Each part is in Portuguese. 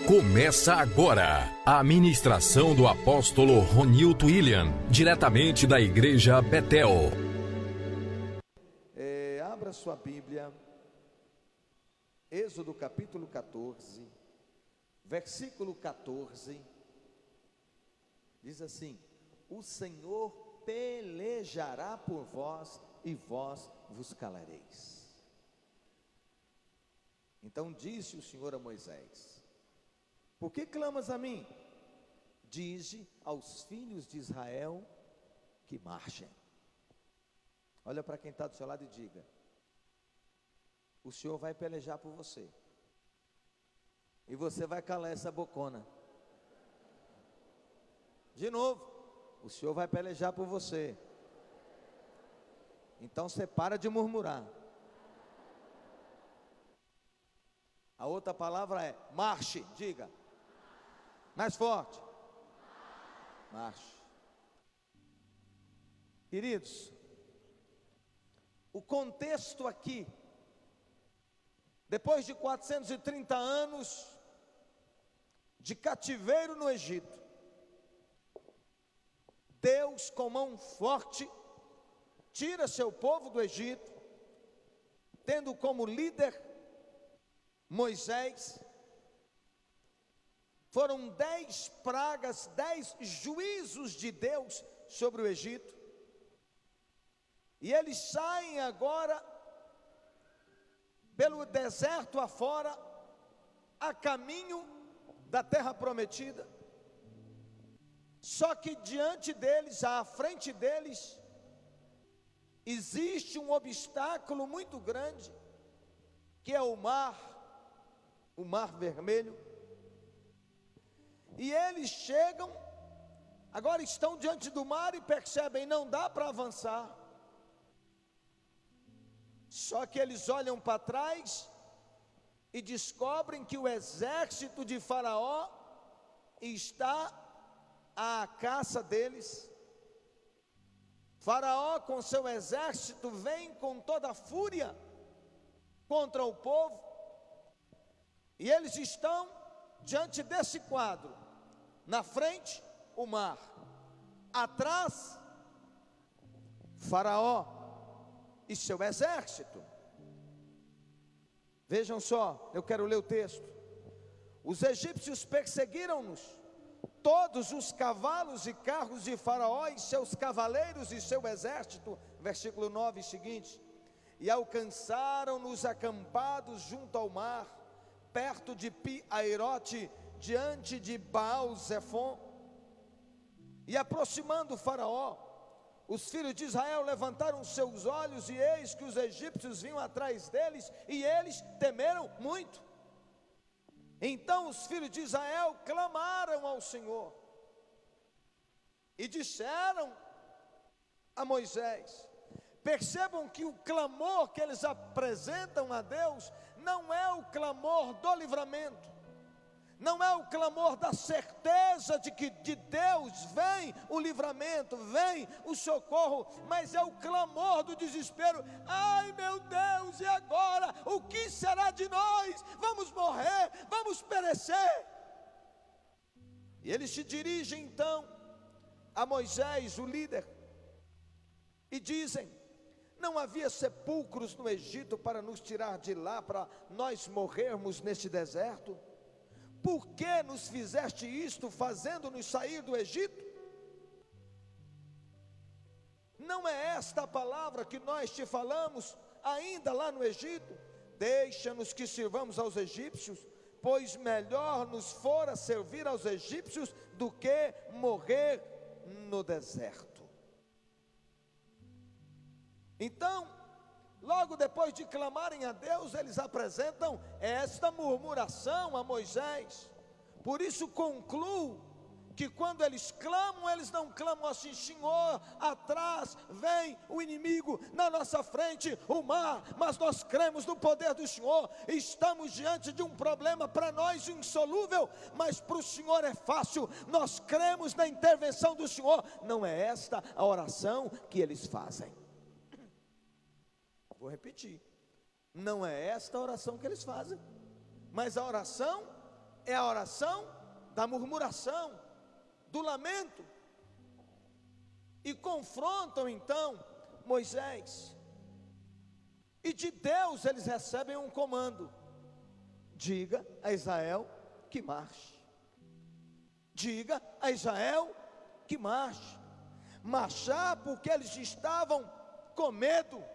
Começa agora a ministração do apóstolo Ronilton William, diretamente da igreja Betel. Abra sua Bíblia, Êxodo capítulo 14, versículo 14, diz assim: o Senhor pelejará por vós e vós vos calareis. Então disse o Senhor a Moisés: por que clamas a mim? Dize aos filhos de Israel que marchem. Olha para quem está do seu lado e diga: o Senhor vai pelejar por você, e você vai calar essa bocona. De novo, o Senhor vai pelejar por você, então você para de murmurar. A outra palavra é marche, diga mais forte, marche. Queridos, o contexto aqui, depois de 430 anos de cativeiro no Egito, Deus com mão forte tira seu povo do Egito, tendo como líder Moisés. Foram 10 pragas, 10 juízos de Deus sobre o Egito, e eles saem agora pelo deserto afora, a caminho da terra prometida. Só que diante deles, à frente deles, existe um obstáculo muito grande, que é o Mar Vermelho. E eles chegam, agora estão diante do mar e percebem, não dá para avançar. Só que eles olham para trás e descobrem que o exército de Faraó está à caça deles. Faraó com seu exército vem com toda a fúria contra o povo, e eles estão diante desse quadro. Na frente, o mar. Atrás, Faraó e seu exército. Vejam só, eu quero ler o texto. Os egípcios perseguiram-nos, todos os cavalos e carros de Faraó e seus cavaleiros e seu exército. Versículo 9 e seguinte: e alcançaram-nos acampados junto ao mar, perto de Pi-Airote, diante de Baal-Zefon. E aproximando Faraó, os filhos de Israel levantaram seus olhos, e eis que os egípcios vinham atrás deles, e eles temeram muito. Então os filhos de Israel clamaram ao Senhor, e disseram a Moisés. Percebam que o clamor que eles apresentam a Deus não é o clamor do livramento, não é o clamor da certeza de que de Deus vem o livramento, vem o socorro, mas é o clamor do desespero. Ai meu Deus, e agora? O que será de nós? Vamos morrer, vamos perecer. E eles se dirigem então a Moisés, o líder, e dizem: não havia sepulcros no Egito para nos tirar de lá, para nós morrermos neste deserto? Por que nos fizeste isto, fazendo-nos sair do Egito? Não é esta a palavra que nós te falamos ainda lá no Egito? Deixa-nos que sirvamos aos egípcios, pois melhor nos fora servir aos egípcios do que morrer no deserto. Então, logo depois de clamarem a Deus, eles apresentam esta murmuração a Moisés. Por isso concluo que quando eles clamam, eles não clamam assim: Senhor, atrás vem o inimigo, na nossa frente o mar, mas nós cremos no poder do Senhor. Estamos diante de um problema para nós insolúvel, mas para o Senhor é fácil. Nós cremos na intervenção do Senhor. Não é esta a oração que eles fazem. Vou repetir: não é esta a oração que eles fazem, mas a oração é a oração da murmuração, do lamento. E confrontam então Moisés. E de Deus eles recebem um comando: diga a Israel que marche. Diga a Israel que marche. Marchar porque eles estavam com medo.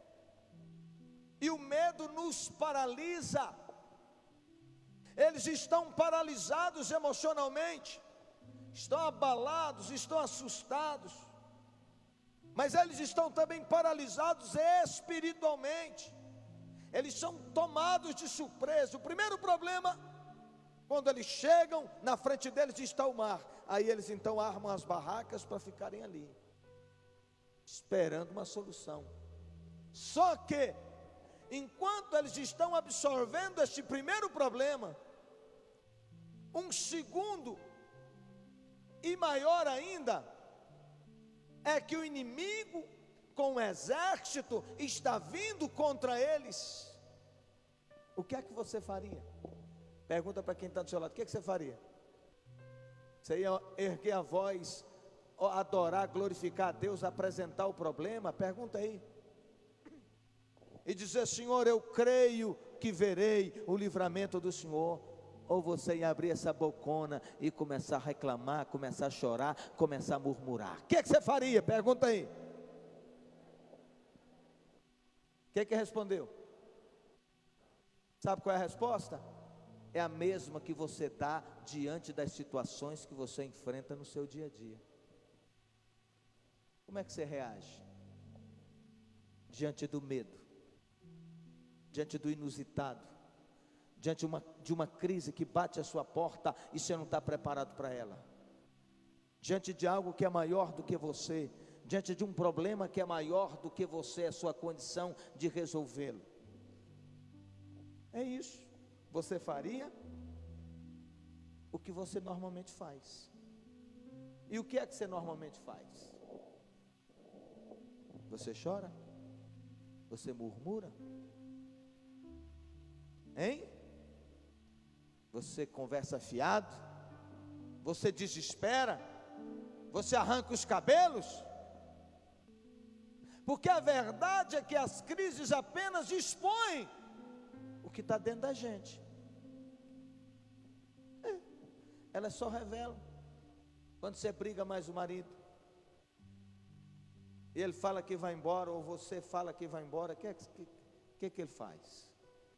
E o medo nos paralisa. Eles estão paralisados emocionalmente, estão abalados, estão assustados, mas eles estão também paralisados espiritualmente. Eles são tomados de surpresa. O primeiro problema, quando eles chegam, na frente deles está o mar. Aí eles então armam as barracas para ficarem ali, esperando uma solução. Só que, enquanto eles estão absorvendo este primeiro problema, um segundo e maior ainda é que o inimigo com o exército está vindo contra eles. O que é que você faria? Pergunta para quem está do seu lado: o que é que você faria? Você ia erguer a voz, adorar, glorificar a Deus, apresentar o problema? Pergunta aí. E dizer: Senhor, eu creio que verei o livramento do Senhor. Ou você ia abrir essa bocona e começar a reclamar, começar a chorar, começar a murmurar? O que é que você faria? Pergunta aí. O que é que respondeu? Sabe qual é a resposta? É a mesma que você dá diante das situações que você enfrenta no seu dia a dia. Como é que você reage? Diante do medo, diante do inusitado, diante de uma crise que bate a sua porta e você não está preparado para ela, diante de algo que é maior do que você, diante de um problema que é maior do que você, a sua condição de resolvê-lo. É isso. Você faria o que você normalmente faz. E o que é que você normalmente faz? Você chora? Você murmura? Hein? Você conversa fiado? Você desespera? Você arranca os cabelos? Porque a verdade é que as crises apenas expõem o que está dentro da gente. Elas só revelam. Quando você briga mais o marido, e ele fala que vai embora, ou você fala que vai embora, o que ele faz?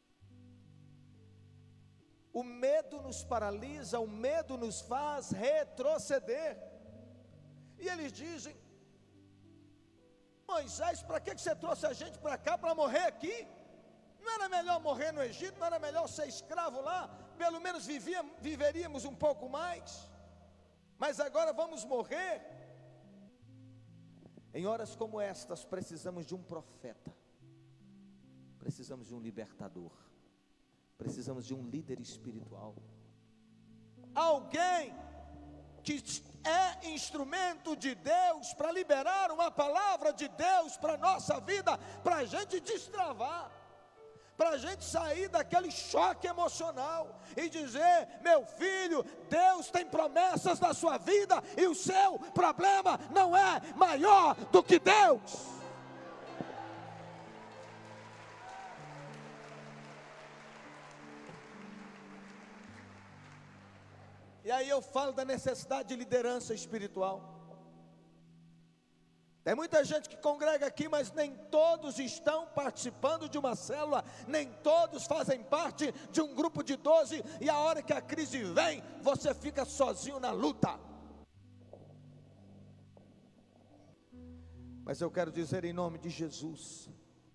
O medo nos paralisa, o medo nos faz retroceder. E eles dizem: Moisés, para que você trouxe a gente para cá, para morrer aqui? Não era melhor morrer no Egito? Não era melhor ser escravo lá? Pelo menos viveríamos um pouco mais. Mas agora vamos morrer. Em horas como estas, precisamos de um profeta, precisamos de um libertador, precisamos de um líder espiritual, alguém que é instrumento de Deus para liberar uma palavra de Deus para a nossa vida, para a gente destravar, para a gente sair daquele choque emocional e dizer: meu filho, Deus tem promessas na sua vida e o seu problema não é maior do que Deus. E aí eu falo da necessidade de liderança espiritual. Tem muita gente que congrega aqui, mas nem todos estão participando de uma célula, nem todos fazem parte de um grupo de 12, e a hora que a crise vem, você fica sozinho na luta. Mas eu quero dizer em nome de Jesus,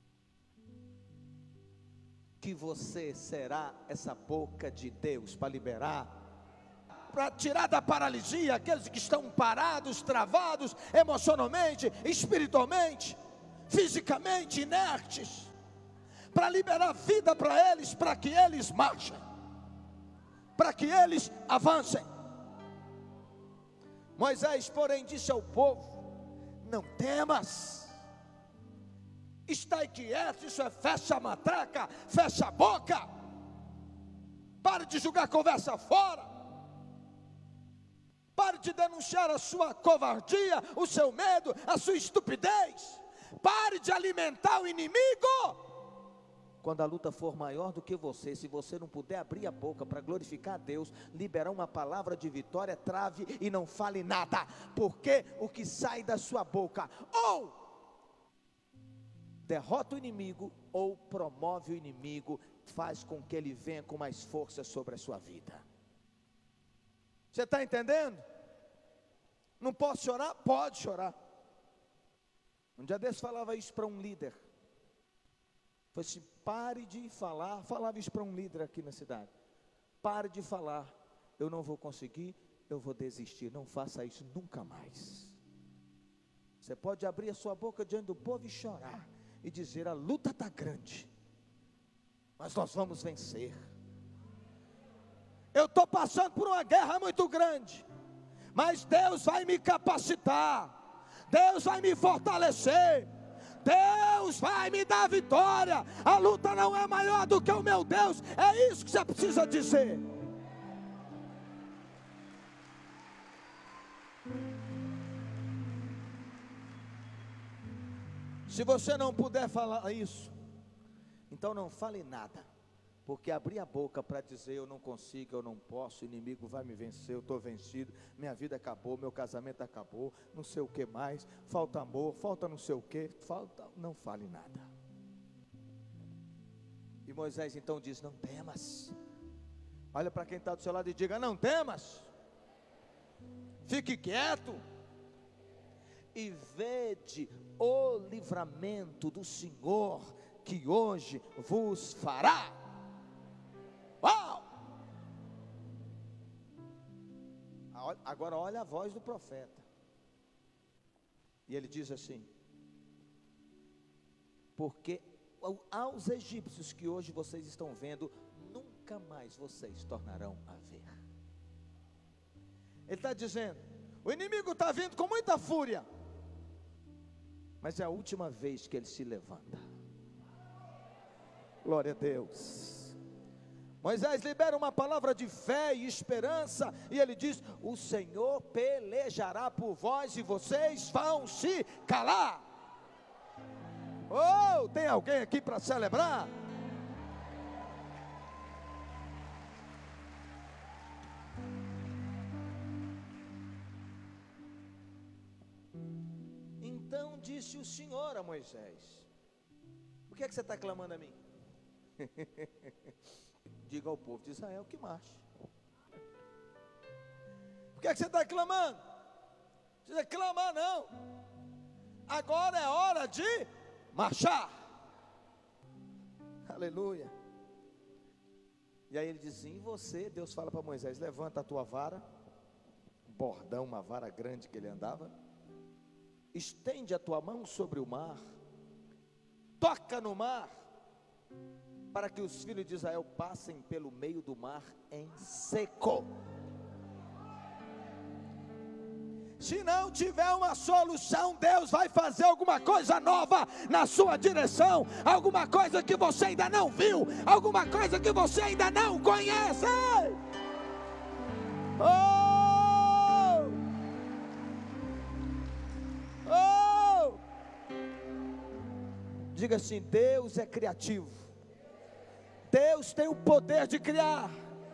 que você será essa boca de Deus para liberar, para tirar da paralisia aqueles que estão parados, travados, emocionalmente, espiritualmente, fisicamente, inertes, para liberar vida para eles, para que eles marchem, para que eles avancem. Moisés, porém, disse ao povo: não temas, está quieto. Isso é fecha a matraca, fecha a boca. Pare de jogar conversa fora. Pare de denunciar a sua covardia, o seu medo, a sua estupidez. Pare de alimentar o inimigo. Quando a luta for maior do que você, se você não puder abrir a boca para glorificar a Deus, liberar uma palavra de vitória, trave e não fale nada, porque o que sai da sua boca ou derrota o inimigo, ou promove o inimigo, faz com que ele venha com mais força sobre a sua vida. Você está entendendo? Não posso chorar? Pode chorar. Um dia desse falava isso para um líder. Foi assim: pare de falar. Falava isso para um líder aqui na cidade. Pare de falar, eu não vou conseguir, eu vou desistir. Não faça isso nunca mais. Você pode abrir a sua boca diante do povo e chorar, e dizer: a luta está grande, mas nós vamos vencer. Eu estou passando por uma guerra muito grande, mas Deus vai me capacitar, Deus vai me fortalecer, Deus vai me dar vitória. A luta não é maior do que o meu Deus. É isso que você precisa dizer. Se você não puder falar isso, então não fale nada, porque abrir a boca para dizer eu não consigo, eu não posso, o inimigo vai me vencer, eu estou vencido, minha vida acabou, meu casamento acabou, não sei o que mais, falta amor, falta não sei o que, falta, não fale nada. E Moisés então diz: não temas. Olha para quem está do seu lado e diga: não temas, fique quieto e vede o livramento do Senhor que hoje vos fará. Uau! Agora olha a voz do profeta. E ele diz assim: porque aos egípcios que hoje vocês estão vendo, nunca mais vocês tornarão a ver. Ele está dizendo: o inimigo está vindo com muita fúria, mas é a última vez que ele se levanta. Glória a Deus. Moisés libera uma palavra de fé e esperança, e ele diz: o Senhor pelejará por vós e vocês vão se calar. Oh, tem alguém aqui para celebrar? Então disse o Senhor a Moisés: por que é que você está clamando a mim? Diga ao povo de Israel que marche. Por que é que você está clamando? Não precisa clamar não. Agora é hora de marchar. Aleluia. E aí ele diz assim: e você, Deus fala para Moisés: levanta a tua vara, bordão, uma vara grande que ele andava, estende a tua mão sobre o mar, toca no mar, para que os filhos de Israel passem pelo meio do mar em seco. Se não tiver uma solução, Deus vai fazer alguma coisa nova na sua direção, alguma coisa que você ainda não viu, alguma coisa que você ainda não conhece. Oh! Oh! Diga assim: Deus é criativo. Deus tem o poder de criar.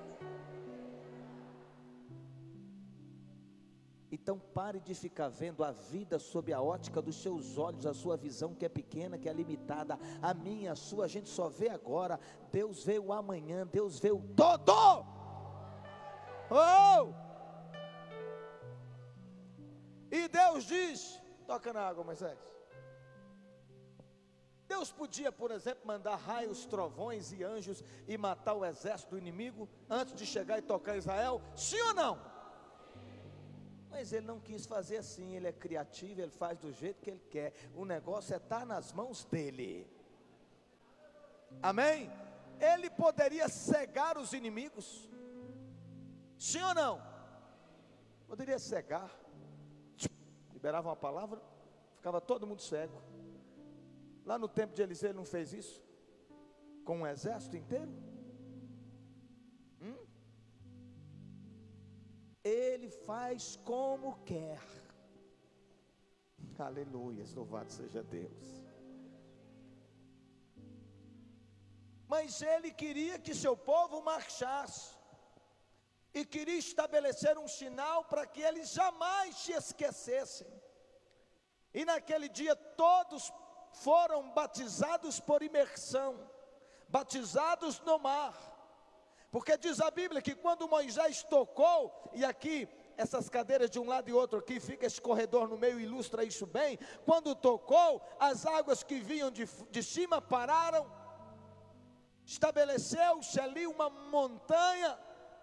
Então pare de ficar vendo a vida sob a ótica dos seus olhos, a sua visão que é pequena, que é limitada. A minha, a sua, a gente só vê agora. Deus vê o amanhã, Deus vê o todo. Oh! E Deus diz: toca na água, Moisés. Deus podia, por exemplo, mandar raios, trovões e anjos e matar o exército do inimigo antes de chegar e tocar Israel, sim ou não? Mas ele não quis fazer assim. Ele é criativo, ele faz do jeito que ele quer. O negócio é estar nas mãos dele. Amém? Ele poderia cegar os inimigos, sim ou não? Poderia cegar. Liberava uma palavra, ficava todo mundo cego. Lá no tempo de Eliseu ele não fez isso? Com um exército inteiro? ele faz como quer. Aleluia, louvado seja Deus. Mas ele queria que seu povo marchasse, e queria estabelecer um sinal para que eles jamais se esquecessem. E naquele dia todos foram batizados por imersão, batizados no mar, porque diz a Bíblia que quando Moisés tocou, e aqui essas cadeiras de um lado e outro aqui, fica esse corredor no meio, ilustra isso bem, quando tocou, as águas que vinham de cima pararam, estabeleceu-se ali uma montanha,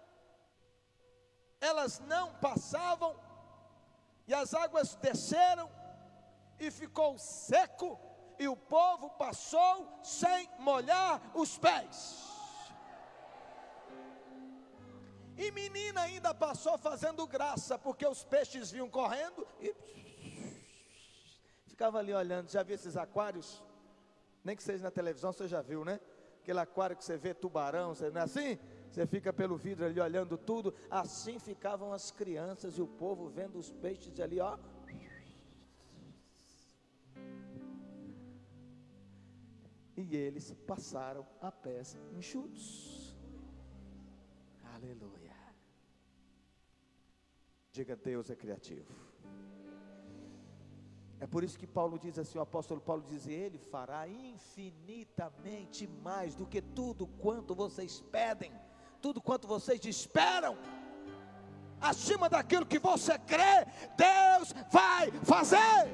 elas não passavam, e as águas desceram, e ficou seco, e o povo passou sem molhar os pés. E menina ainda passou fazendo graça, porque os peixes vinham correndo, e ficava ali olhando. Já viu esses aquários? Nem que seja na televisão, você já viu, né? Aquele aquário que você vê tubarão, você não é assim? Você fica pelo vidro ali olhando tudo. Assim ficavam as crianças e o povo vendo os peixes ali, ó. E eles passaram a pés enxutos. Aleluia. Diga, Deus é criativo. É por isso que Paulo diz assim, o apóstolo Paulo diz: ele fará infinitamente mais do que tudo quanto vocês pedem, tudo quanto vocês esperam, acima daquilo que você crê, Deus vai fazer.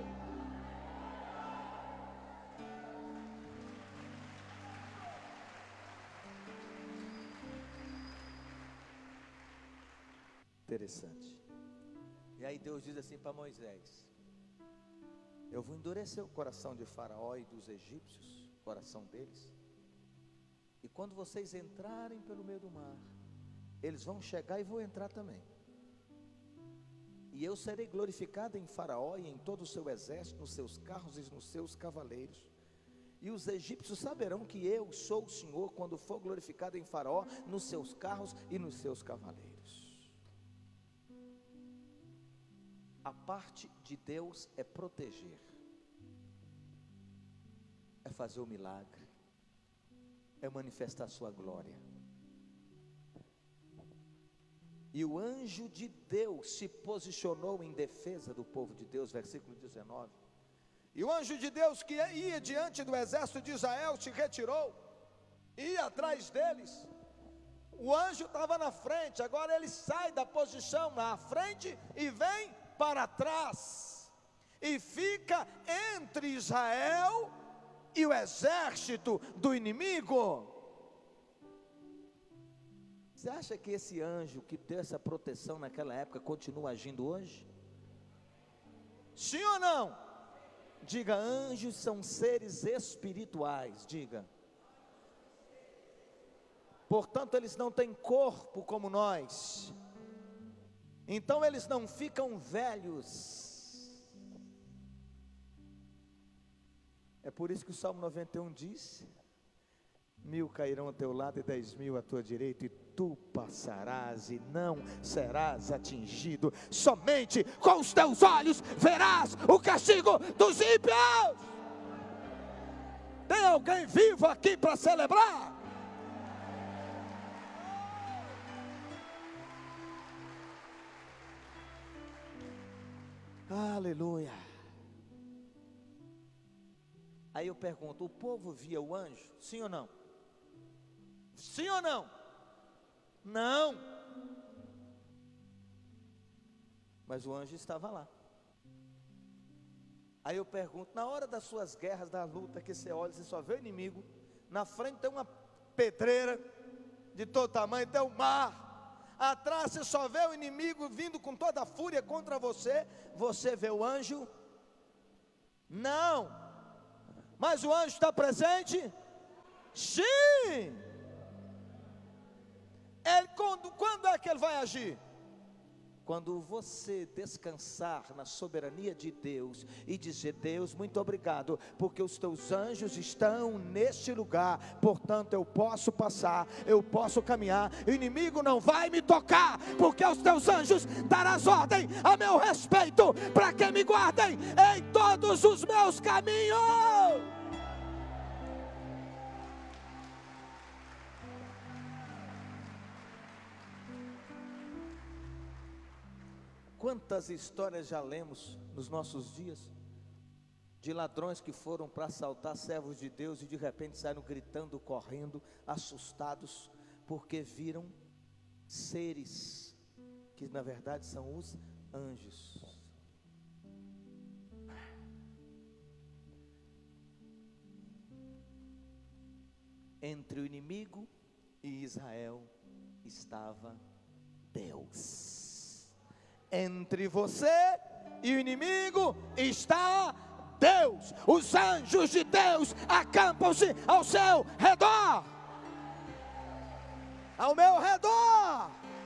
Interessante. E aí Deus diz assim para Moisés: eu vou endurecer o coração de Faraó e dos egípcios, o coração deles, e quando vocês entrarem pelo meio do mar, eles vão chegar e vou entrar também, e eu serei glorificado em Faraó e em todo o seu exército, nos seus carros e nos seus cavaleiros, e os egípcios saberão que eu sou o Senhor, quando for glorificado em Faraó, nos seus carros e nos seus cavaleiros. A parte de Deus é proteger, é fazer o milagre, é manifestar a sua glória. E o anjo de Deus se posicionou em defesa do povo de Deus, versículo 19. E o anjo de Deus que ia diante do exército de Israel se retirou, ia atrás deles. O anjo estava na frente, agora ele sai da posição na frente e vem para trás, e fica entre Israel e o exército do inimigo. Você acha que esse anjo que deu essa proteção naquela época continua agindo hoje? Sim ou não? Diga, anjos são seres espirituais, diga. Portanto, eles não têm corpo como nós. Então eles não ficam velhos. É por isso que o Salmo 91 diz: 1000 cairão ao teu lado e 10.000 à tua direita, e tu passarás e não serás atingido. Somente com os teus olhos verás o castigo dos ímpios. Tem alguém vivo aqui para celebrar? Aleluia. Aí eu pergunto: o povo via o anjo? Sim ou não? Sim ou não? Não. Mas o anjo estava lá. Aí eu pergunto: na hora das suas guerras, da luta, que você olha, você só vê o inimigo, na frente tem uma pedreira de todo tamanho, tem o mar, atrás você só vê o inimigo vindo com toda a fúria contra você. Você vê o anjo? Não. Mas o anjo está presente? Sim. Ele, quando é que ele vai agir? Quando você descansar na soberania de Deus e dizer: Deus, muito obrigado, porque os teus anjos estão neste lugar, portanto eu posso passar, eu posso caminhar, o inimigo não vai me tocar, porque os teus anjos darás ordem a meu respeito, para que me guardem em todos os meus caminhos. Quantas histórias já lemos nos nossos dias, de ladrões que foram para assaltar servos de Deus e de repente saíram gritando, correndo, assustados, porque viram seres, que na verdade são os anjos. Entre o inimigo e Israel estava Deus. Entre você e o inimigo está Deus. Os anjos de Deus acampam-se ao seu redor, ao meu redor.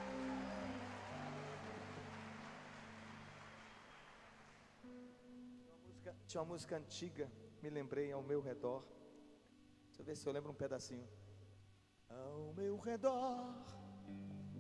Tinha uma música antiga, me lembrei, ao meu redor. Deixa eu ver se eu lembro um pedacinho. Ao meu redor